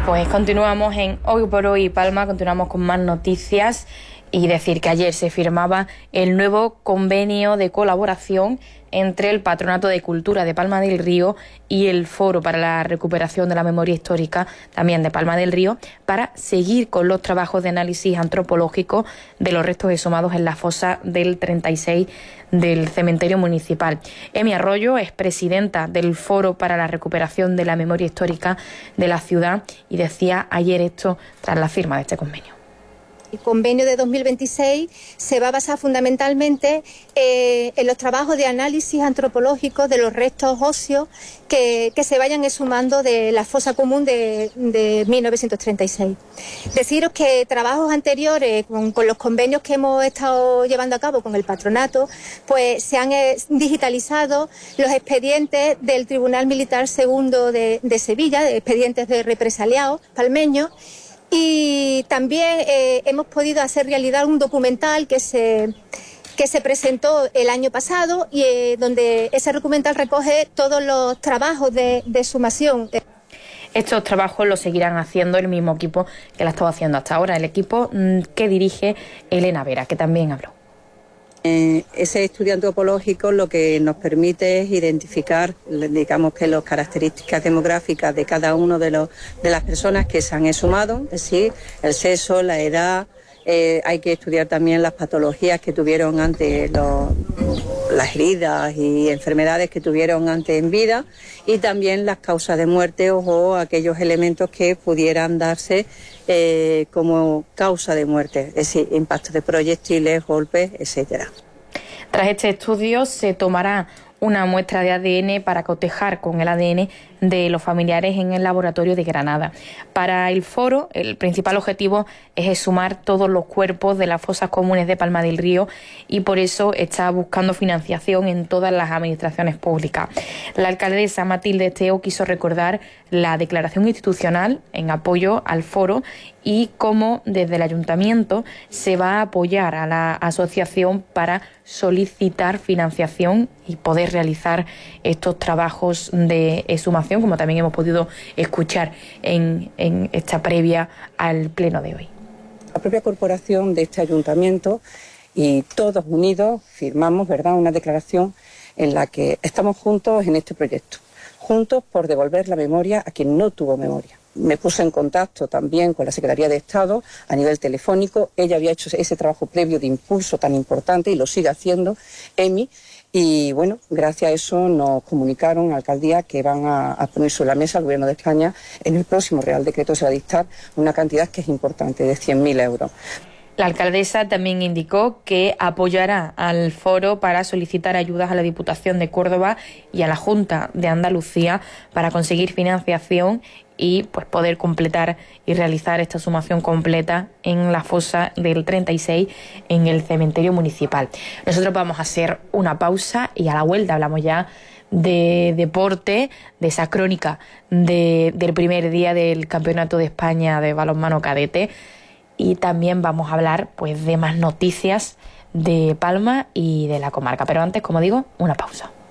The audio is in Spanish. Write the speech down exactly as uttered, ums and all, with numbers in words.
Pues continuamos en Hoy por Hoy Palma, continuamos con más noticias y decir que ayer se firmaba el nuevo convenio de colaboración entre el Patronato de Cultura de Palma del Río y el Foro para la Recuperación de la Memoria Histórica, también de Palma del Río, para seguir con los trabajos de análisis antropológico de los restos exhumados en la fosa del treinta y seis del cementerio municipal. Emi Arroyo es presidenta del Foro para la Recuperación de la Memoria Histórica de la ciudad y decía ayer esto tras la firma de este convenio. El convenio de dos mil veintiséis se va a basar fundamentalmente eh, en los trabajos de análisis antropológico de los restos óseos que, que se vayan exhumando de la fosa común de, de mil novecientos treinta y seis. Deciros que trabajos anteriores con, con los convenios que hemos estado llevando a cabo con el patronato, pues se han eh, digitalizado los expedientes del Tribunal Militar Segundo de, de Sevilla, de expedientes de represaliados palmeños. Y también eh, hemos podido hacer realidad un documental que se, que se presentó el año pasado y eh, donde ese documental recoge todos los trabajos de, de exhumación. Estos trabajos los seguirán haciendo el mismo equipo que lo ha estado haciendo hasta ahora, el equipo mmm, que dirige Elena Vera, que también habló. Eh, ese estudio antropológico lo que nos permite es identificar, digamos que las características demográficas de cada uno de los de las personas que se han exhumado, es decir, el sexo, la edad. Eh, hay que estudiar también las patologías que tuvieron antes, los, las heridas y enfermedades que tuvieron antes en vida, y también las causas de muerte o, o aquellos elementos que pudieran darse eh, como causa de muerte, es decir, impactos de proyectiles, golpes, etcétera. Tras este estudio se tomará una muestra de A D N para cotejar con el A D N de los familiares en el laboratorio de Granada. Para el foro, el principal objetivo es exhumar todos los cuerpos de las fosas comunes de Palma del Río y por eso está buscando financiación en todas las administraciones públicas. La alcaldesa Matilde Esteo quiso recordar la declaración institucional en apoyo al foro y cómo desde el ayuntamiento se va a apoyar a la asociación para solicitar financiación y poder realizar estos trabajos de exhumación, como también hemos podido escuchar en, en esta previa al pleno de hoy. La propia corporación de este ayuntamiento y todos unidos firmamos, ¿verdad?, una declaración en la que estamos juntos en este proyecto, juntos por devolver la memoria a quien no tuvo memoria. Me puse en contacto también con la Secretaría de Estado a nivel telefónico. Ella había hecho ese trabajo previo de impulso tan importante y lo sigue haciendo, Emi. Y bueno, gracias a eso nos comunicaron a la alcaldía que van a, a poner sobre la mesa al Gobierno de España en el próximo Real Decreto se va a dictar una cantidad que es importante, de cien mil euros. La alcaldesa también indicó que apoyará al foro para solicitar ayudas a la Diputación de Córdoba y a la Junta de Andalucía para conseguir financiación y pues poder completar y realizar esta exhumación completa en la fosa del treinta y seis en el cementerio municipal. Nosotros vamos a hacer una pausa y a la vuelta hablamos ya de deporte, de esa crónica de, del primer día del Campeonato de España de balonmano cadete, y también vamos a hablar pues de más noticias de Palma y de la comarca. Pero antes, como digo, una pausa.